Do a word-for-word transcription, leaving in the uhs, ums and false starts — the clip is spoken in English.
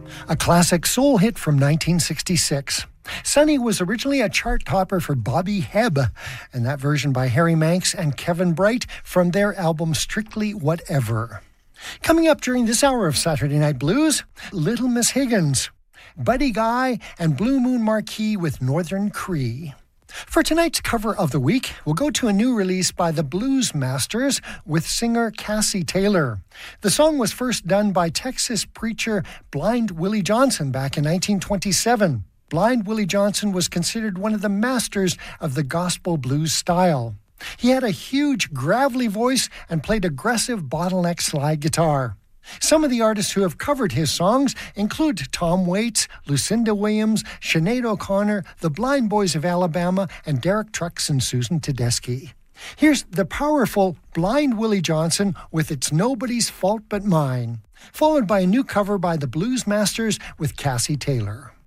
A classic soul hit from nineteen sixty-six. Sunny was originally a chart topper for Bobby Hebb, and that version by Harry Manx and Kevin Bright from their album Strictly Whatever. Coming up during this hour of Saturday Night Blues, Little Miss Higgins, Buddy Guy, and Blue Moon Marquee with Northern Cree. For tonight's cover of the week, we'll go to a new release by the Blues Masters with singer Cassie Taylor. The song was first done by Texas preacher Blind Willie Johnson back in nineteen twenty-seven. Blind Willie Johnson was considered one of the masters of the gospel blues style. He had a huge, gravelly voice and played aggressive bottleneck slide guitar. Some of the artists who have covered his songs include Tom Waits, Lucinda Williams, Sinead O'Connor, the Blind Boys of Alabama, and Derek Trucks and Susan Tedeschi. Here's the powerful Blind Willie Johnson with It's Nobody's Fault But Mine, followed by a new cover by the Blues Masters with Cassie Taylor.